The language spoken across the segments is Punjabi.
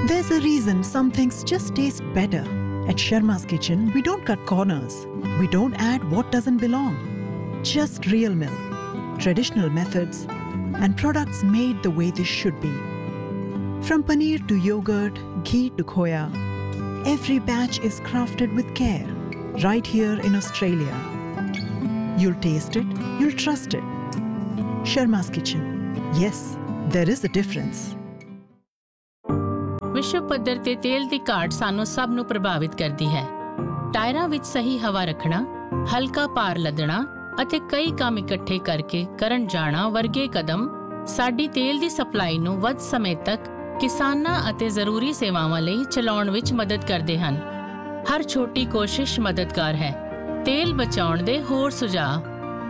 There's a reason some things just taste better. At Sharma's Kitchen, we don't cut corners. We don't add what doesn't belong. Just real milk, traditional methods, and products made the way they should be. From paneer to yogurt, ghee to khoya, every batch is crafted with care, right here in Australia. You'll taste it, you'll trust it. Sharma's Kitchen. Yes, there is a difference. ਵਿਸ਼ਵ ਪੱਧਰ ਤੇ ਤੇਲ ਦੀ ਘਾਟ ਸਾਨੂੰ ਸਭ ਨੂੰ ਪ੍ਰਭਾਵਿਤ ਕਰਦੀ ਹੈ। ਟਾਇਰਾਂ ਵਿੱਚ ਸਹੀ ਹਵਾ ਰੱਖਣਾ, ਹਲਕਾ ਭਾਰ ਲੱਦਣਾ ਅਤੇ ਕਈ ਕੰਮ ਇਕੱਠੇ ਕਰਕੇ ਕਰਨ ਜਾਣਾ ਵਰਗੇ ਕਦਮ ਸਾਡੀ ਤੇਲ ਦੀ ਸਪਲਾਈ ਨੂੰ ਵੱਧ ਸਮੇਂ ਤੱਕ ਕਿਸਾਨਾਂ ਅਤੇ ਜ਼ਰੂਰੀ ਸੇਵਾਵਾਂ ਲਈ ਚਲਾਉਣ ਵਿੱਚ ਮਦਦ ਕਰਦੇ ਹਨ। ਹਰ ਛੋਟੀ ਕੋਸ਼ਿਸ਼ ਮਦਦਗਾਰ ਹੈ। ਤੇਲ ਬਚਾਉਣ ਦੇ ਹੋਰ ਸੁਝਾਅ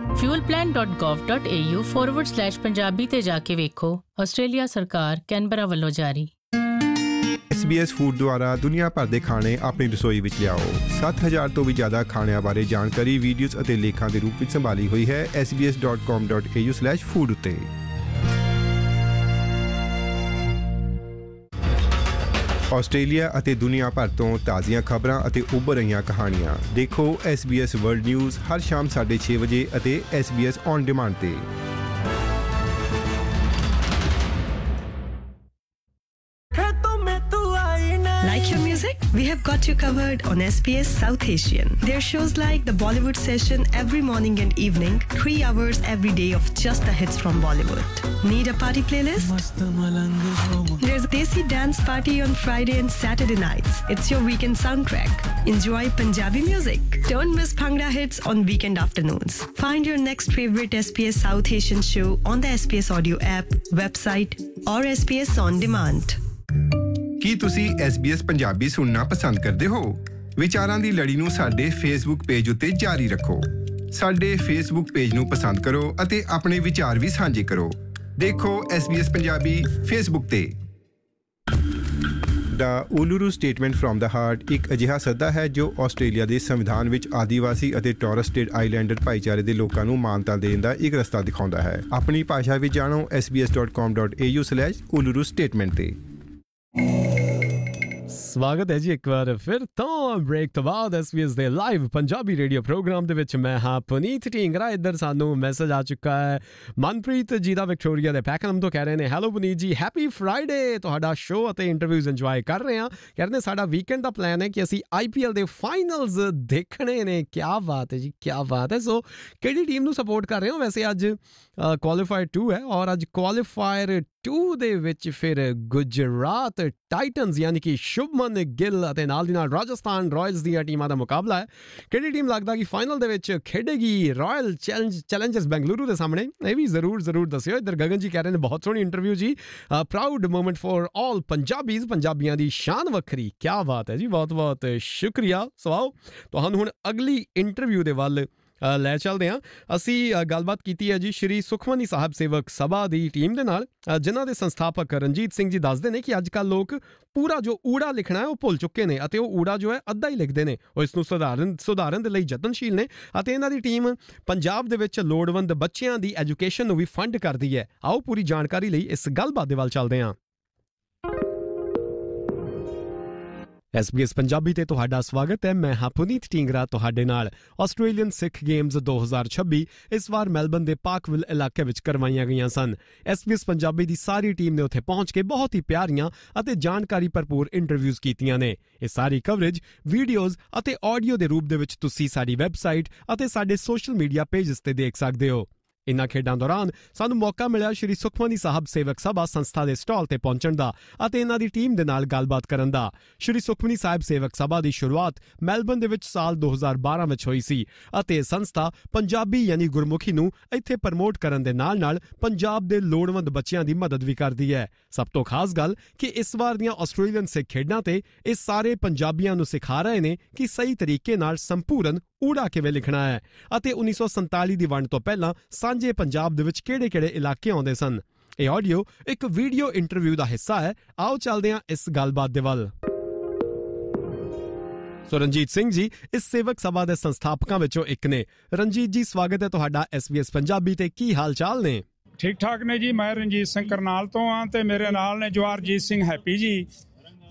fuelplan.gov.au/ਪੰਜਾਬੀ ਤੇ ਜਾ ਕੇ ਵੇਖੋ। ਆਸਟ੍ਰੇਲੀਆ ਸਰਕਾਰ ਕੈਨਬਰਾ ਵੱਲੋਂ ਜਾਰੀ। SBS ਫੂਡ ਦੁਆਰਾ ਦੁਨੀਆ ਭਰ ਦੇ ਖਾਣੇ ਆਪਣੀ ਰਸੋਈ ਵਿੱਚ ਲਿਆਓ। 7000 ਤੋਂ ਵੀ ਜ਼ਿਆਦਾ ਖਾਣਿਆਂ ਬਾਰੇ ਜਾਣਕਾਰੀ ਵੀਡੀਓਜ਼ ਅਤੇ ਲੇਖਾਂ ਦੇ ਰੂਪ ਵਿੱਚ ਸੰਭਾਲੀ ਹੋਈ ਹੈ sbs.com.au/food ਉੱਤੇ। ਆਸਟ੍ਰੇਲੀਆ ਅਤੇ ਦੁਨੀਆ ਭਰ ਤੋਂ ਤਾਜ਼ੀਆਂ ਖਬਰਾਂ ਅਤੇ ਉੱਭਰ ਰਹੀਆਂ ਕਹਾਣੀਆਂ ਦੇਖੋ SBS ਵਰਲਡ ਨਿਊਜ਼ ਹਰ ਸ਼ਾਮ 6:30 ਵਜੇ ਅਤੇ SBS ਔਨ ਡਿਮਾਂਡ ਤੇ। Like your music? We have got you covered on SBS South Asian. There are shows like the Bollywood Session every morning and evening, 3 hours every day of just the hits from Bollywood. Need a party playlist? There's a Desi dance party on Friday and Saturday nights. It's your weekend soundtrack. Enjoy Punjabi music. Don't miss Bhangra hits on weekend afternoons. Find your next favorite SBS South Asian show on the SBS Audio app, website or SBS On Demand. ਕੀ ਤੁਸੀਂ SBS ਪੰਜਾਬੀ ਸੁਣਨਾ ਪਸੰਦ ਕਰਦੇ ਹੋ? ਵਿਚਾਰਾਂ ਦੀ ਲੜੀ ਨੂੰ ਸਾਡੇ ਫੇਸਬੁੱਕ ਪੇਜ ਉੱਤੇ ਜਾਰੀ ਰੱਖੋ। ਸਾਡੇ ਫੇਸਬੁੱਕ ਪੇਜ ਨੂੰ ਪਸੰਦ ਕਰੋ ਅਤੇ ਆਪਣੇ ਵਿਚਾਰ ਵੀ ਸਾਂਝੇ ਕਰੋ। ਦੇਖੋ SBS ਪੰਜਾਬੀ ਫੇਸਬੁੱਕ ਤੇ। ਦਾ ਉਲੂਰੂ ਸਟੇਟਮੈਂਟ ਫਰੋਮ ਦਾ ਹਾਰਟ ਇੱਕ ਅਜਿਹਾ ਸੱਦਾ ਹੈ ਜੋ ਆਸਟ੍ਰੇਲੀਆ ਦੇ ਸੰਵਿਧਾਨ ਵਿੱਚ ਆਦੀਵਾਸੀ ਅਤੇ ਟੋਰਸ ਸਟ੍ਰੇਟ ਆਈਲੈਂਡਰ ਭਾਈਚਾਰੇ ਦੇ ਲੋਕਾਂ ਨੂੰ ਮਾਨਤਾ ਦੇਣ ਦਾ ਇੱਕ ਰਸਤਾ ਦਿਖਾਉਂਦਾ ਹੈ। ਆਪਣੀ ਭਾਸ਼ਾ ਵਿੱਚ ਜਾਣੋ sbs.com.au/ਉਲੂਰੂ ਸਟੇਟਮੈਂਟ ਤੇ। ਸਵਾਗਤ ਹੈ ਜੀ ਇੱਕ ਵਾਰ ਫਿਰ ਤੋਂ ਬ੍ਰੇਕ ਤੋਂ ਬਾਅਦ SBS ਦੇ ਲਾਈਵ ਪੰਜਾਬੀ ਰੇਡੀਓ ਪ੍ਰੋਗਰਾਮ ਦੇ ਵਿੱਚ। ਮੈਂ ਹਾਂ ਪੁਨੀਤ ਢੀਂਗਰਾ। ਇੱਧਰ ਸਾਨੂੰ ਮੈਸੇਜ ਆ ਚੁੱਕਾ ਹੈ ਮਨਪ੍ਰੀਤ ਜੀ ਦਾ ਵਿਕਟੋਰੀਆ ਦੇ ਪੈਕਨਮ ਤੋਂ। ਕਹਿ ਰਹੇ ਨੇ ਹੈਲੋ ਪੁਨੀਤ ਜੀ, ਹੈਪੀ ਫਰਾਈਡੇ। ਤੁਹਾਡਾ ਸ਼ੋਅ ਅਤੇ ਇੰਟਰਵਿਊਜ਼ ਇੰਜੋਏ ਕਰ ਰਹੇ ਹਾਂ। ਕਹਿ ਰਹੇ ਨੇ ਸਾਡਾ ਵੀਕਐਂਡ ਦਾ ਪਲਾਨ ਹੈ ਕਿ ਅਸੀਂ IPL ਦੇ ਫਾਈਨਲਸ ਦੇਖਣੇ ਨੇ। ਕਿਆ ਬਾਤ ਹੈ ਜੀ, ਕਿਆ ਬਾਤ ਹੈ। ਸੋ ਕਿਹੜੀ ਟੀਮ ਨੂੰ ਸਪੋਰਟ ਕਰ ਰਹੇ ਹੋ? ਵੈਸੇ ਅੱਜ ਕੁਆਲੀਫਾਇਰ 2 ਹੈ ਔਰ ਅੱਜ ਕੁਆਲੀਫਾਇਰ 2 ਦੇ ਵਿੱਚ ਫਿਰ ਗੁਜਰਾਤ ਟਾਈਟਨਸ ਯਾਨੀ ਕਿ ਸ਼ੁਭਮਨ ਗਿੱਲ ਅਤੇ ਨਾਲ ਦੀ ਨਾਲ ਰਾਜਸਥਾਨ ਰਾਇਲਸ ਦੀਆਂ ਟੀਮਾਂ ਦਾ ਮੁਕਾਬਲਾ ਹੈ। ਕਿਹੜੀ ਟੀਮ ਲੱਗਦਾ ਕਿ ਫਾਈਨਲ ਦੇ ਵਿੱਚ ਖੇਡੇਗੀ? ਰਾਇਲ ਚੈਲੰਜਰਸ ਬੈਂਗਲੁਰੂ ਦੇ ਸਾਹਮਣੇ। ਇਹ ਵੀ ਜ਼ਰੂਰ ਦੱਸਿਓ। ਇੱਧਰ ਗਗਨ ਜੀ ਕਹਿ ਰਹੇ ਨੇ ਬਹੁਤ ਸੋਹਣੀ ਇੰਟਰਵਿਊ ਜੀ, proud moment for all Punjabis. ਪੰਜਾਬੀਆਂ ਦੀ ਸ਼ਾਨ ਵੱਖਰੀ। ਕਿਆ ਬਾਤ ਹੈ ਜੀ, ਬਹੁਤ ਸ਼ੁਕਰੀਆ। ਸਵਾਓ ਤੁਹਾਨੂੰ ਹੁਣ ਅਗਲੀ ਇੰਟਰਵਿਊ ਦੇ ਵੱਲ ਲੈ ਚੱਲਦੇ ਹਾਂ। ਅਸੀਂ ਗੱਲਬਾਤ ਕੀਤੀ ਹੈ ਜੀ ਸ਼੍ਰੀ ਸੁਖਮਨੀ ਸਾਹਿਬ ਸੇਵਕ ਸਭਾ ਦੀ ਟੀਮ ਦੇ ਨਾਲ, ਜਿਨ੍ਹਾਂ ਦੇ ਸੰਸਥਾਪਕ ਰਣਜੀਤ ਸਿੰਘ ਜੀ ਦੱਸਦੇ ਨੇ ਕਿ ਅੱਜ ਕੱਲ੍ਹ ਲੋਕ ਪੂਰਾ ਜੋ ਊੜਾ ਲਿਖਣਾ ਹੈ ਉਹ ਭੁੱਲ ਚੁੱਕੇ ਨੇ ਅਤੇ ਉਹ ਊੜਾ ਜੋ ਹੈ ਅੱਧਾ ਹੀ ਲਿਖਦੇ ਨੇ। ਉਹ ਇਸ ਨੂੰ ਸੁਧਾਰਨ ਦੇ ਲਈ ਯਤਨਸ਼ੀਲ ਨੇ ਅਤੇ ਇਹਨਾਂ ਦੀ ਟੀਮ ਪੰਜਾਬ ਦੇ ਵਿੱਚ ਲੋੜਵੰਦ ਬੱਚਿਆਂ ਦੀ ਐਜੂਕੇਸ਼ਨ ਨੂੰ ਵੀ ਫੰਡ ਕਰਦੀ ਹੈ। ਆਓ ਪੂਰੀ ਜਾਣਕਾਰੀ ਲਈ ਇਸ ਗੱਲਬਾਤ ਦੇ ਵੱਲ ਚੱਲਦੇ ਹਾਂ। SBS ਪੰਜਾਬੀ ਤੇ ਤੁਹਾਡਾ ਸਵਾਗਤ ਹੈ। ਮੈਂ ਹਾਂ ਪੁਨੀਤ ਢੀਂਗਰਾ ਤੁਹਾਡੇ ਨਾਲ। ਆਸਟ੍ਰੇਲੀਅਨ ਸਿੱਖ ਗੇਮਸ 2026 ਇਸ ਵਾਰ ਮੈਲਬਨ ਦੇ ਪਾਰਕਵਿਲ ਇਲਾਕੇ ਵਿੱਚ ਕਰਵਾਈਆਂ ਗਈਆਂ ਸਨ। SBS ਪੰਜਾਬੀ ਦੀ ਸਾਰੀ ਟੀਮ ਨੇ ਉੱਥੇ ਪਹੁੰਚ ਕੇ ਬਹੁਤ ਹੀ ਪਿਆਰੀਆਂ ਅਤੇ ਜਾਣਕਾਰੀ ਭਰਪੂਰ ਇੰਟਰਵਿਊਜ਼ ਕੀਤੀਆਂ ਨੇ। ਇਹ ਸਾਰੀ ਕਵਰੇਜ ਵੀਡੀਓਜ਼ ਅਤੇ ਆਡੀਓ ਦੇ ਰੂਪ ਦੇ ਵਿੱਚ ਤੁਸੀਂ ਸਾਡੀ ਵੈਬਸਾਈਟ ਅਤੇ ਸਾਡੇ ਸੋਸ਼ਲ ਮੀਡੀਆ ਪੇਜਸ ਤੇ ਦੇਖ ਸਕਦੇ ਹੋ। ਇਨ੍ਹਾਂ ਖੇਡਾਂ ਦੌਰਾਨ ਸਾਨੂੰ ਮੌਕਾ ਮਿਲਿਆ ਸ਼੍ਰੀ ਸੁਖਮਨੀ ਸਾਹਿਬ ਸੇਵਕ ਸਭਾ ਸੰਸਥਾ ਦੇ ਸਟਾਲ ਤੇ ਪਹੁੰਚਣ ਦਾ ਅਤੇ ਇਹਨਾਂ ਦੀ ਟੀਮ ਦੇ ਨਾਲ ਗੱਲਬਾਤ ਕਰਨ ਦਾ। ਸ਼੍ਰੀ ਸੁਖਮਨੀ ਸਾਹਿਬ ਸੇਵਕ ਸਭਾ ਦੀ ਸ਼ੁਰੂਆਤ ਮੈਲਬਨ ਦੇ ਵਿੱਚ ਸਾਲ 2012 ਵਿੱਚ ਹੋਈ ਸੀ ਅਤੇ ਇਹ ਸੰਸਥਾ ਪੰਜਾਬੀ ਯਾਨੀ ਗੁਰਮੁਖੀ ਨੂੰ ਇੱਥੇ ਪ੍ਰਮੋਟ ਕਰਨ ਦੇ ਨਾਲ ਪੰਜਾਬ ਦੇ ਲੋੜਵੰਦ ਬੱਚਿਆਂ ਦੀ ਮਦਦ ਵੀ ਕਰਦੀ ਹੈ। ਸਭ ਤੋਂ ਖਾਸ ਗੱਲ ਕਿ ਇਸ ਵਾਰ ਦੀਆਂ ਆਸਟ੍ਰੇਲੀਅਨ ਸਿੱਖ ਖੇਡਾਂ ਤੇ ਇਹ ਸਾਰੇ ਪੰਜਾਬੀਆਂ ਨੂੰ ਸਿਖਾ ਰਹੇ ਨੇ ਕਿ ਸਹੀ ਤਰੀਕੇ ਨਾਲ ਸੰਪੂਰਨ ਊੜਾ ਕਿਵੇਂ ਲਿਖਣਾ ਹੈ ਅਤੇ 1947 ਦੀ ਵੰਡ ਤੋਂ ਪਹਿਲਾਂ ਸਾਂਝੇ ਪੰਜਾਬ ਦੇ ਵਿੱਚ ਕਿਹੜੇ-ਕਿਹੜੇ ਇਲਾਕੇ ਆਉਂਦੇ ਸਨ। ਇਹ ਆਡੀਓ ਇੱਕ ਵੀਡੀਓ ਇੰਟਰਵਿਊ ਦਾ ਹਿੱਸਾ ਹੈ। ਆਓ ਚੱਲਦੇ ਹਾਂ ਇਸ ਗੱਲਬਾਤ ਦੇ ਵੱਲ। ਸੋ ਰਣਜੀਤ ਸਿੰਘ ਜੀ ਇਸ ਸੇਵਕ ਸਭਾ ਦੇ ਸੰਸਥਾਪਕਾਂ ਵਿੱਚੋਂ ਇੱਕ ਨੇ। ਰਣਜੀਤ ਜੀ ਸਵਾਗਤ ਹੈ ਤੁਹਾਡਾ SBS ਪੰਜਾਬੀ ਤੇ। ਕੀ ਹਾਲ ਚਾਲ ਨੇ? ਠੀਕ ਠਾਕ ਨੇ ਜੀ। ਮੈਂ ਰਣਜੀਤ ਸਿੰਘ ਕਰਨਾਲ ਤੋਂ ਹਾਂ ਤੇ ਮੇਰੇ ਨਾਲ ਨੇ ਜਵਾਰਜੀਤ ਸਿੰਘ ਹੈਪੀ ਜੀ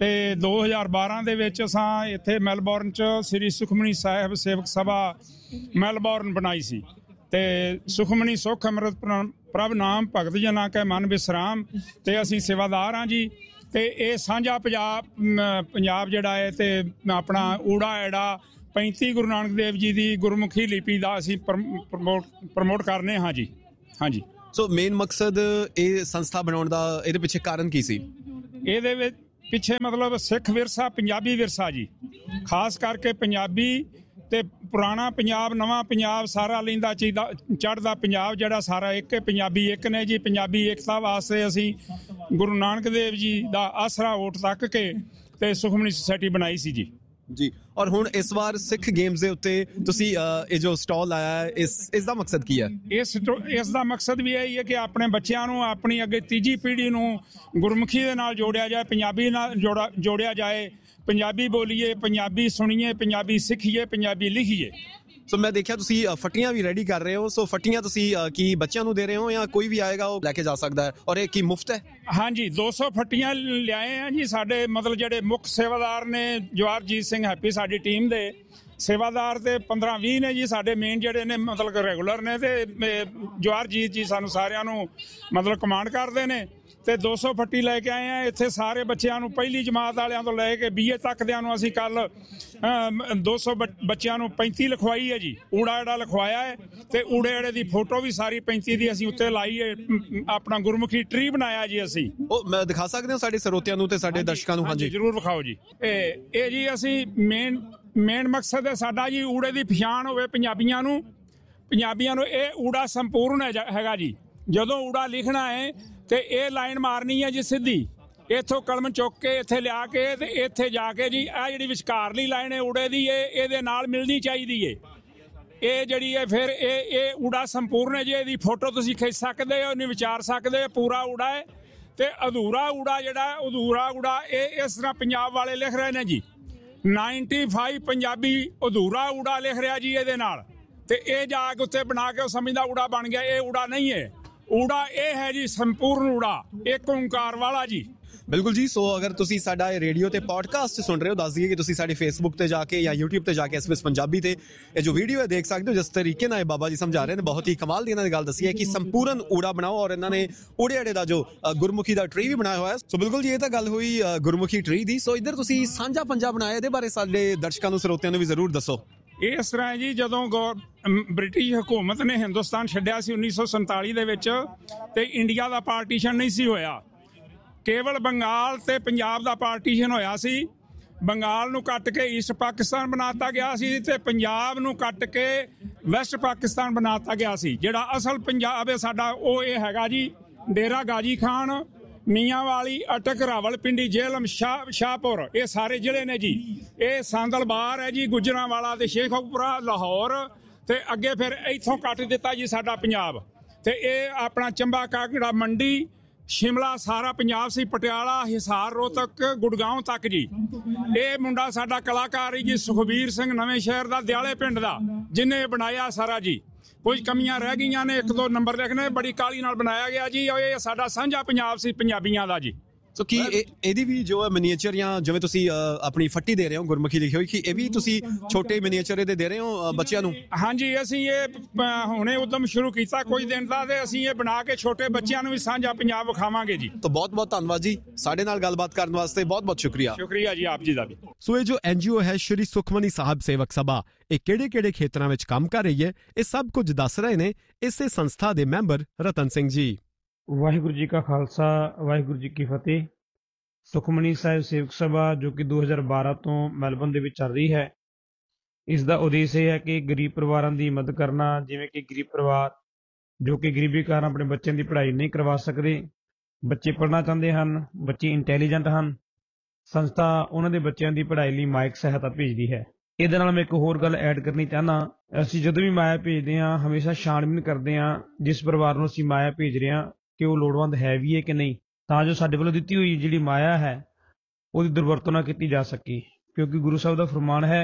ਤੇ 2012 ਦੇ ਵਿੱਚ ਅਸਾਂ ਇੱਥੇ ਮੈਲਬੌਰਨ 'ਚ ਸ੍ਰੀ ਸੁਖਮਨੀ ਸਾਹਿਬ ਸੇਵਕ ਸਭਾ ਮੈਲਬੌਰਨ ਬਣਾਈ ਸੀ ਤੇ ਸੁਖਮਨੀ ਸੁਖ ਅੰਮ੍ਰਿਤ ਪ੍ਰਭ ਨਾਮ ਭਗਤ ਜਨਾਂ ਕੈ ਮਨ ਵਿਸਰਾਮ ਤੇ ਅਸੀਂ ਸੇਵਾਦਾਰ ਹਾਂ ਜੀ। ਤੇ ਇਹ ਸਾਂਝਾ ਪੰਜਾਬ ਜਿਹੜਾ ਹੈ ਤੇ ਆਪਣਾ ਊੜਾ ਐੜਾ 35 ਗੁਰੂ ਨਾਨਕ ਦੇਵ ਜੀ ਦੀ ਗੁਰਮੁਖੀ ਲਿਪੀ ਦਾ ਅਸੀਂ ਪ੍ਰਮੋਟ ਕਰਨੇ ਹਾਂ ਜੀ। ਹਾਂਜੀ। ਸੋ ਮੇਨ ਮਕਸਦ ਇਹ ਸੰਸਥਾ ਬਣਾਉਣ ਦਾ ਇਹਦੇ ਪਿੱਛੇ ਕਾਰਨ ਕੀ ਸੀ? ਇਹਦੇ ਵਿੱਚ ਪਿੱਛੇ ਮਤਲਬ ਸਿੱਖ ਵਿਰਸਾ, ਪੰਜਾਬੀ ਵਿਰਸਾ ਜੀ, ਖਾਸ ਕਰਕੇ ਪੰਜਾਬੀ ਤੇ ਪੁਰਾਣਾ ਪੰਜਾਬ, ਨਵਾਂ ਪੰਜਾਬ, ਸਾਰਾ ਲੈਂਦਾ ਚੜ੍ਹਦਾ ਪੰਜਾਬ ਜਿਹੜਾ ਸਾਰਾ ਇੱਕ ਪੰਜਾਬੀ ਇੱਕ ਨੇ ਜੀ। ਪੰਜਾਬੀ ਏਕਤਾ ਵਾਸਤੇ ਅਸੀਂ ਗੁਰੂ ਨਾਨਕ ਦੇਵ ਜੀ ਦਾ ਆਸਰਾ ਓਟ ਤੱਕ ਕੇ ਤੇ ਸੁਖਮਨੀ ਸੁਸਾਇਟੀ ਬਣਾਈ ਸੀ ਜੀ। ਜੀ, ਔਰ ਹੁਣ ਇਸ ਵਾਰ ਸਿੱਖ ਗੇਮਸ ਦੇ ਉੱਤੇ ਤੁਸੀਂ ਇਹ ਜੋ ਸਟਾਲ ਲਾਇਆ ਹੈ, ਇਸ ਦਾ ਮਕਸਦ ਕੀ ਹੈ? ਇਸ ਦਾ ਮਕਸਦ ਵੀ ਇਹ ਹੈ ਕਿ ਆਪਣੇ ਬੱਚਿਆਂ ਨੂੰ, ਆਪਣੀ ਅੱਗੇ ਤੀਜੀ ਪੀੜ੍ਹੀ ਨੂੰ ਗੁਰਮੁਖੀ ਦੇ ਨਾਲ ਜੋੜਿਆ ਜਾਏ, ਪੰਜਾਬੀ ਨਾਲ ਜੋੜਿਆ ਜਾਏ, ਪੰਜਾਬੀ ਬੋਲੀਏ, ਪੰਜਾਬੀ ਸੁਣੀਏ, ਪੰਜਾਬੀ ਸਿੱਖੀਏ, ਪੰਜਾਬੀ ਲਿਖੀਏ। ਸੋ ਮੈਂ ਦੇਖਿਆ ਤੁਸੀਂ ਫੱਟੀਆਂ ਵੀ ਰੈਡੀ ਕਰ ਰਹੇ ਹੋ। ਸੋ ਫੱਟੀਆਂ ਤੁਸੀਂ ਕੀ ਬੱਚਿਆਂ ਨੂੰ ਦੇ ਰਹੇ ਹੋ ਜਾਂ ਕੋਈ ਵੀ ਆਏਗਾ ਉਹ ਲੈ ਕੇ ਜਾ ਸਕਦਾ ਹੈ? ਔਰ ਇਹ ਕੀ ਮੁਫਤ ਹੈ? ਹਾਂਜੀ, 200 ਫੱਟੀਆਂ ਲਿਆਏ ਆ ਜੀ। ਸਾਡੇ ਮਤਲਬ ਜਿਹੜੇ ਮੁੱਖ ਸੇਵਾਦਾਰ ਨੇ ਜਵਾਹਰਜੀਤ ਸਿੰਘ ਹੈਪੀ, ਸਾਡੀ ਟੀਮ ਦੇ ਸੇਵਾਦਾਰ ਤੇ 15-20 ਨੇ ਜੀ ਸਾਡੇ ਮੇਨ ਜਿਹੜੇ ਨੇ ਮਤਲਬ ਰੈਗੂਲਰ ਨੇ, ਤੇ ਜਵਾਹਰਜੀਤ ਜੀ ਸਾਨੂੰ ਸਾਰਿਆਂ ਨੂੰ ਮਤਲਬ ਕਮਾਂਡ ਕਰਦੇ ਨੇ। ਤੇ 200 ਫੱਟੀ ਲੈ ਕੇ ਆਏ ਆ ਇੱਥੇ ਸਾਰੇ ਬੱਚਿਆਂ ਨੂੰ, ਪਹਿਲੀ ਜਮਾਤ ਵਾਲਿਆਂ ਤੋਂ ਲੈ ਕੇ BA ਤੱਕ ਦਿਆਂ ਨੂੰ। ਅਸੀਂ ਕੱਲ 200 ਬੱਚਿਆਂ ਨੂੰ 35 ਲਿਖਵਾਈ ਹੈ ਜੀ, ਊੜਾ ਐੜਾ ਲਿਖਵਾਇਆ ਹੈ ਤੇ ਊੜੇ ਐੜੇ ਦੀ ਫੋਟੋ ਵੀ ਸਾਰੀ 35 ਦੀ ਅਸੀਂ ਉੱਤੇ ਲਾਈ ਹੈ। ਆਪਣਾ ਗੁਰਮੁਖੀ ਟਰੀ ਬਣਾਇਆ ਜੀ ਅਸੀਂ। ਉਹ ਮੈਂ ਦਿਖਾ ਸਕਦੇ ਹਾਂ ਸਾਡੇ ਸਰੋਤਿਆਂ ਨੂੰ ਤੇ ਸਾਡੇ ਦਰਸ਼ਕਾਂ ਨੂੰ? ਹਾਂਜੀ ਜ਼ਰੂਰ ਵਿਖਾਓ ਜੀ। ਇਹ ਜੀ ਅਸੀਂ ਮੇਨ ਮਕਸਦ ਹੈ ਸਾਡਾ ਜੀ, ਊੜੇ ਦੀ ਪਛਾਣ ਹੋਵੇ ਪੰਜਾਬੀਆਂ ਨੂੰ। ਇਹ ਊੜਾ ਸੰਪੂਰਨ ਹੈਗਾ ਜੀ। ਜਦੋਂ ਊੜਾ ਲਿਖਣਾ ਹੈ ਤੇ ਇਹ ਲਾਈਨ ਮਾਰਨੀ ਹੈ ਜੀ ਸਿੱਧੀ, ਇੱਥੋਂ ਕਲਮ ਚੁੱਕ ਕੇ ਇੱਥੇ ਲਿਆ ਕੇ ਤੇ ਇੱਥੇ ਜਾ ਕੇ ਜੀ ਇਹ ਜਿਹੜੀ ਵਿਚਕਾਰਲੀ ਲਾਈਨ ਹੈ ਊੜੇ ਦੀ, ਇਹਦੇ ਨਾਲ ਮਿਲਣੀ ਚਾਹੀਦੀ ਹੈ। ਇਹ ਜਿਹੜੀ ਹੈ ਫਿਰ ਇਹ ਊੜਾ ਸੰਪੂਰਨ ਹੈ ਜੀ। ਇਹਦੀ ਫੋਟੋ ਤੁਸੀਂ ਖਿੱਚ ਸਕਦੇ ਹੋ, ਇਹਨੂੰ ਵਿਚਾਰ ਸਕਦੇ ਹੋ। ਪੂਰਾ ਊੜਾ ਹੈ ਤੇ ਅਧੂਰਾ ਊੜਾ ਜਿਹੜਾ ਅਧੂਰਾ ਊੜਾ ਇਹ ਇਸ ਤਰ੍ਹਾਂ ਪੰਜਾਬ ਵਾਲੇ ਲਿਖ ਰਹੇ ਨੇ ਜੀ। 95 ਪੰਜਾਬੀ ਅਧੂਰਾ ਊੜਾ ਲਿਖ ਰਿਹਾ ਜੀ ਇਹਦੇ ਨਾਲ, ਤੇ ਇਹ ਜਾ ਕੇ ਉੱਤੇ ਬਣਾ ਕੇ ਉਹ ਸਮਝਦਾ ਊੜਾ ਬਣ ਗਿਆ। ਇਹ ਊੜਾ ਨਹੀਂ ਹੈ। ਊੜਾ ਇਹ ਹੈ ਜੀ ਸੰਪੂਰਨ ਊੜਾ, ਇੱਕ ਓਂਕਾਰ ਵਾਲਾ ਜੀ। ਬਿਲਕੁਲ ਜੀ। ਸੋ ਅਗਰ ਤੁਸੀਂ ਸਾਡਾ ਰੇਡੀਓ ਤੇ ਪੋਡਕਾਸਟ ਸੁਣ ਰਹੇ ਹੋ, ਦੱਸ ਦਈਏ ਕਿ ਤੁਸੀਂ ਸਾਡੇ ਫੇਸਬੁੱਕ ਤੇ ਜਾ ਕੇ ਜਾਂ YouTube ਤੇ ਜਾ ਕੇ SBS ਪੰਜਾਬੀ ਤੇ ਇਹ ਜੋ ਵੀਡੀਓ ਹੈ ਦੇਖ ਸਕਦੇ ਹੋ। ਜਿਸ ਤਰੀਕੇ ਨਾਲ ਬਾਬਾ ਜੀ ਸਮਝਾ ਰਹੇ ਨੇ, ਬਹੁਤ ਹੀ ਕਮਾਲ ਦੀ ਇਹਨਾਂ ਦੀ ਗੱਲ ਦੱਸੀ ਹੈ ਕਿ ਸੰਪੂਰਨ ਊੜਾ ਬਣਾਓ, ਔਰ ਇਹਨਾਂ ਨੇ ਊੜੇ ਅੜੇ ਦਾ ਜੋ ਗੁਰਮੁਖੀ ਦਾ ਟਰੀ ਵੀ ਬਣਾਇਆ ਹੋਇਆ ਹੈ। ਸੋ ਬਿਲਕੁਲ ਜੀ, ਇਹ ਤਾਂ ਗੱਲ ਹੋਈ ਗੁਰਮੁਖੀ ਟਰੀ ਦੀ। ਸੋ ਇੱਧਰ ਤੁਸੀਂ ਸਾਂਝਾ ਪੰਜਾਬ ਬਣਾਇਆ, ਇਹਦੇ ਬਾਰੇ ਸਾਡੇ ਦਰਸ਼ਕਾਂ ਨੂੰ, ਸਰੋਤਿਆਂ ਨੂੰ ਵੀ ਜ਼ਰੂਰ ਦੱਸੋ। ਇਸ ਤਰ੍ਹਾਂ ਜੀ, ਜਦੋਂ ਬ੍ਰਿਟਿਸ਼ ਹਕੂਮਤ ਨੇ ਹਿੰਦੁਸਤਾਨ ਛੱਡਿਆ ਸੀ 1947 ਦੇ ਵਿੱਚ, ਤੇ ਇੰਡੀਆ ਦਾ ਪਾਰਟੀਸ਼ਨ ਨਹੀਂ ਸੀ ਹੋਇਆ, ਕੇਵਲ ਬੰਗਾਲ ਤੇ ਪੰਜਾਬ ਦਾ ਪਾਰਟੀਸ਼ਨ ਹੋਇਆ ਸੀ। ਬੰਗਾਲ ਨੂੰ ਕੱਟ ਕੇ ਈਸਟ ਪਾਕਿਸਤਾਨ ਬਣਾਤਾ ਗਿਆ ਸੀ ਤੇ ਪੰਜਾਬ ਨੂੰ ਕੱਟ ਕੇ ਵੈਸਟ ਪਾਕਿਸਤਾਨ ਬਣਾਤਾ ਗਿਆ ਸੀ। ਜਿਹੜਾ ਅਸਲ ਪੰਜਾਬ ਹੈ ਸਾਡਾ ਉਹ ਇਹ ਹੈਗਾ ਜੀ, ਡੇਰਾ ਗਾਜੀ ਖਾਨ, ਮੀਆਂ ਵਾਲੀ, ਅਟਕ, ਰਾਵਲਪਿੰਡੀ, ਜੇਹਲਮ, ਸ਼ਾਹਪੁਰ, ਇਹ ਸਾਰੇ ਜ਼ਿਲ੍ਹੇ ਨੇ ਜੀ। ਇਹ ਸਾਂਦਲਬਾਰ ਹੈ ਜੀ, ਗੁਜਰਾਂਵਾਲਾ ਤੇ ਸ਼ੇਖੂਪੁਰਾ, ਲਾਹੌਰ, ਤੇ ਅੱਗੇ ਫਿਰ ਇੱਥੋਂ ਕੱਟ ਦਿੱਤਾ ਜੀ ਸਾਡਾ ਪੰਜਾਬ। ਤੇ ਇਹ ਆਪਣਾ ਚੰਬਾ, ਕਾਂਗੜਾ, ਮੰਡੀ, ਸ਼ਿਮਲਾ ਸਾਰਾ ਪੰਜਾਬ ਸੀ, ਪਟਿਆਲਾ, ਹਿਸਾਰ, ਰੋਹਤਕ, ਗੁੜਗਾਉਂ ਤੱਕ ਜੀ। ਇਹ ਮੁੰਡਾ ਸਾਡਾ ਕਲਾਕਾਰ ਜੀ, ਸੁਖਬੀਰ ਸਿੰਘ, ਨਵੇਂ ਸ਼ਹਿਰ ਦਾ, ਦਿਆਲੇ ਪਿੰਡ ਦਾ, ਜਿਹਨੇ ਬਣਾਇਆ ਸਾਰਾ ਜੀ। ਕੁਝ ਕਮੀਆਂ ਰਹਿ ਗਈਆਂ ਨੇ, 1-2 ਨੰਬਰ ਲਿਖਣੇ, ਬੜੀ ਕਾਹਲੀ ਨਾਲ ਬਣਾਇਆ ਗਿਆ ਜੀ। ਇਹ ਸਾਡਾ ਸਾਂਝਾ ਪੰਜਾਬ ਸੀ ਪੰਜਾਬੀਆਂ ਦਾ ਜੀ। ਸੋ ਕੀ ਇਹਦੀ ਵੀ ਜੋ ਹੈ ਮਿਨੀਏਚਰ, ਜਾਂ ਜਿਵੇਂ ਤੁਸੀਂ ਆਪਣੀ ਫੱਟੀ ਦੇ ਰਹੇ ਹੋ ਗੁਰਮੁਖੀ ਲਿਖੀ ਹੋਈ, ਕਿ ਇਹ ਵੀ ਤੁਸੀਂ ਛੋਟੇ ਮਿਨੀਏਚਰ ਇਹਦੇ ਦੇ ਰਹੇ ਹੋ ਬੱਚਿਆਂ ਨੂੰ? ਹਾਂਜੀ, ਅਸੀਂ ਇਹ ਹੁਣੇ ਉਦਮ ਸ਼ੁਰੂ ਕੀਤਾ ਕੁਝ ਦਿਨ ਦਾ, ਤੇ ਅਸੀਂ ਇਹ ਬਣਾ ਕੇ ਛੋਟੇ ਬੱਚਿਆਂ ਨੂੰ ਵੀ ਸਾਂਝਾ ਪੰਜਾਬ ਵਿਖਾਵਾਂਗੇ ਜੀ। ਤਾਂ ਬਹੁਤ ਬਹੁਤ ਧੰਨਵਾਦ ਜੀ ਸਾਡੇ ਨਾਲ ਗੱਲਬਾਤ ਕਰਨ ਵਾਸਤੇ, ਬਹੁਤ ਬਹੁਤ ਸ਼ੁਕਰੀਆ। ਸ਼ੁਕਰੀਆ ਜੀ ਆਪ ਜੀ ਦਾ ਵੀ। ਸੋ ਇਹ ਜੋ NGO ਹੈ ਸ਼੍ਰੀ ਸੁਖਮਨੀ ਸਾਹਿਬ ਸੇਵਕ ਸਭਾ, ਇਹ ਕਿਹੜੇ ਖੇਤਰਾਂ ਵਿੱਚ ਕੰਮ ਕਰ ਰਹੀ ਹੈ, ਇਹ ਸਭ ਕੁਝ ਦੱਸ ਰਹੇ ਨੇ ਇਸੇ ਸੰਸਥਾ ਦੇ ਮੈਂਬਰ ਰਤਨ ਸਿੰਘ ਜੀ। ਵਾਹਿਗੁਰੂ ਜੀ ਕਾ ਖਾਲਸਾ, ਵਾਹਿਗੁਰੂ ਜੀ ਕੀ ਫਤਿਹ। ਸੁਖਮਨੀ ਸਾਹਿਬ ਸੇਵਕ ਸਭਾ ਜੋ ਕਿ 2012 ਤੋਂ ਮੈਲਬੌਰਨ ਦੇ ਵਿੱਚ ਚੱਲ ਰਹੀ ਹੈ, ਇਸ ਦਾ ਉਦੇਸ਼ ਇਹ ਹੈ ਕਿ ਗਰੀਬ ਪਰਿਵਾਰਾਂ ਦੀ ਮਦਦ ਕਰਨਾ। ਜਿਵੇਂ ਕਿ ਗਰੀਬ ਪਰਿਵਾਰ ਜੋ ਕਿ ਗਰੀਬੀ ਕਾਰਨ ਆਪਣੇ ਬੱਚਿਆਂ ਦੀ ਪੜ੍ਹਾਈ ਨਹੀਂ ਕਰਵਾ ਸਕਦੇ, ਬੱਚੇ ਪੜ੍ਹਨਾ ਚਾਹੁੰਦੇ ਹਨ, ਬੱਚੇ ਇੰਟੈਲੀਜੈਂਟ ਹਨ, ਸੰਸਥਾ ਉਹਨਾਂ ਦੇ ਬੱਚਿਆਂ ਦੀ ਪੜ੍ਹਾਈ ਲਈ ਮਾਇਕ ਸਹਾਇਤਾ ਭੇਜਦੀ ਹੈ। ਇਹਦੇ ਨਾਲ ਮੈਂ ਇੱਕ ਹੋਰ ਗੱਲ ਐਡ ਕਰਨੀ ਚਾਹੁੰਦਾ, ਅਸੀਂ ਜਦੋਂ ਵੀ ਮਾਇਆ ਭੇਜਦੇ ਹਾਂ ਹਮੇਸ਼ਾ ਛਾਣਬੀਣ ਕਰਦੇ ਹਾਂ ਜਿਸ ਪਰਿਵਾਰ ਨੂੰ ਅਸੀਂ ਮਾਇਆ ਭੇਜ ਰਹੇ ਹਾਂ ਕਿ ਉਹ ਲੋੜਵੰਦ ਹੈ ਵੀ ਹੈ ਕਿ ਨਹੀਂ, ਤਾਂ ਜੋ ਸਾਡੇ ਵੱਲੋਂ ਦਿੱਤੀ ਹੋਈ ਜਿਹੜੀ ਮਾਇਆ ਹੈ ਉਹਦੀ ਦੁਰਵਰਤੋਂ ਨਾ ਕੀਤੀ ਜਾ ਸਕੇ। ਕਿਉਂਕਿ ਗੁਰੂ ਸਾਹਿਬ ਦਾ ਫਰਮਾਨ ਹੈ,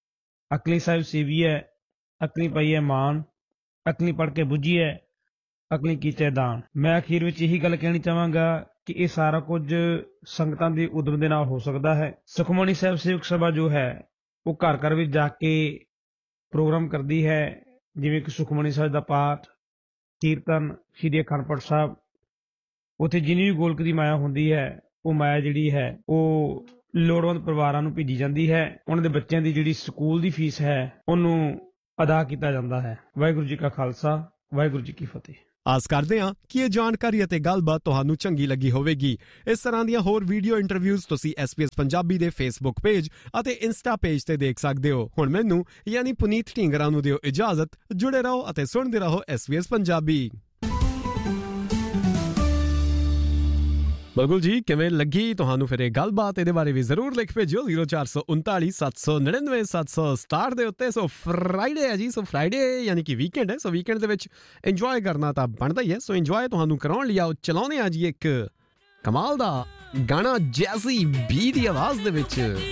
ਅਕਲੀ ਸਾਹਿਬ ਸੇਵੀ ਹੈ, ਅਕਲੀ ਪਾਈ ਹੈ ਮਾਨ, ਅਕਲੀ ਪੜ੍ਹ ਕੇ ਬੁੱਝੀ ਹੈ, ਅਕਲੀ ਕੀਤੇ ਦਾਨ। ਮੈਂ ਅਖੀਰ ਵਿੱਚ ਇਹੀ ਗੱਲ ਕਹਿਣੀ ਚਾਹਾਂਗਾ ਕਿ ਇਹ ਸਾਰਾ ਕੁਝ ਸੰਗਤਾਂ ਦੇ ਉਦਮ ਦੇ ਨਾਲ ਹੋ ਸਕਦਾ ਹੈ। ਸੁਖਮਨੀ ਸਾਹਿਬ ਸੇਵਕ ਸਭਾ ਜੋ ਹੈ ਉਹ ਘਰ ਘਰ ਵਿੱਚ ਜਾ ਕੇ ਪ੍ਰੋਗਰਾਮ ਕਰਦੀ ਹੈ, ਜਿਵੇਂ ਕਿ ਸੁਖਮਨੀ ਸਾਹਿਬ ਦਾ ਪਾਠ, ਕੀਰਤਨ, ਸ਼੍ਰੀ ਅਖੰਡ ਪਾਠ ਸਾਹਿਬ। ਉੱਥੇ ਜਿੰਨੀ ਵੀ ਗੋਲਕ ਦੀ ਮਾਇਆ ਹੁੰਦੀ ਹੈ ਉਹ ਮਾਇਆ ਜਿਹੜੀ ਹੈ ਉਹ ਲੋੜਵੰਦ ਪਰਿਵਾਰਾਂ ਨੂੰ ਭੇਜੀ ਜਾਂਦੀ ਹੈ। ਉਹਨਾਂ ਦੇ ਬੱਚਿਆਂ ਦੀ ਜਿਹੜੀ ਸਕੂਲ ਦੀ ਫੀਸ ਹੈ ਉਹਨੂੰ ਅਦਾ ਕੀਤਾ ਜਾਂਦਾ ਹੈ। ਵਾਹਿਗੁਰੂ ਜੀ ਕਾ ਖਾਲਸਾ, ਵਾਹਿਗੁਰੂ ਜੀ ਕੀ ਫਤਿਹ। ਆਸ ਕਰਦੇ ਹਾਂ ਕਿ ਇਹ ਜਾਣਕਾਰੀ ਅਤੇ ਗੱਲਬਾਤ ਤੁਹਾਨੂੰ ਚੰਗੀ ਲੱਗੀ ਹੋਵੇਗੀ। ਇਸ ਤਰ੍ਹਾਂ ਦੀਆਂ ਹੋਰ ਵੀਡੀਓ ਇੰਟਰਵਿਊਜ਼ ਤੁਸੀਂ SBS ਪੰਜਾਬੀ ਦੇ ਫੇਸਬੁੱਕ ਪੇਜ ਅਤੇ ਇੰਸਟਾ ਪੇਜ ਤੇ ਦੇਖ ਸਕਦੇ ਹੋ। ਹੁਣ ਮੈਨੂੰ ਯਾਨੀ ਪੁਨੀਤ ਢੀਂਗਰਾ ਨੂੰ ਦਿਓ ਇਜਾਜ਼ਤ। ਜੁੜੇ ਰਹੋ ਅਤੇ ਸੁਣਦੇ ਰਹੋ SBS ਪੰਜਾਬੀ। ਬਿਲਕੁਲ ਜੀ, ਕਿਵੇਂ ਲੱਗੀ ਤੁਹਾਨੂੰ ਫਿਰ ਇਹ ਗੱਲਬਾਤ? ਇਹਦੇ ਬਾਰੇ ਵੀ ਜ਼ਰੂਰ ਲਿਖ ਭੇਜਿਓ 0439 799 767 ਦੇ ਉੱਤੇ। ਸੋ ਫਰਾਈਡੇ ਹੈ ਜੀ, ਸੋ ਫਰਾਈਡੇ ਯਾਨੀ ਕਿ ਵੀਕਐਂਡ ਹੈ। ਸੋ ਵੀਕਐਂਡ ਦੇ ਵਿੱਚ ਇੰਜੋਏ ਕਰਨਾ ਤਾਂ ਬਣਦਾ ਹੀ ਹੈ। ਸੋ ਇੰਜੋਏ ਤੁਹਾਨੂੰ ਕਰਾਉਣ ਲਈ ਆਓ ਚਲਾਉਂਦੇ ਆ ਜੀ ਇੱਕ ਕਮਾਲ ਦਾ ਗਾਣਾ ਜੈਜ਼ੀ ਬੀ ਦੀ ਆਵਾਜ਼ ਦੇ ਵਿੱਚ।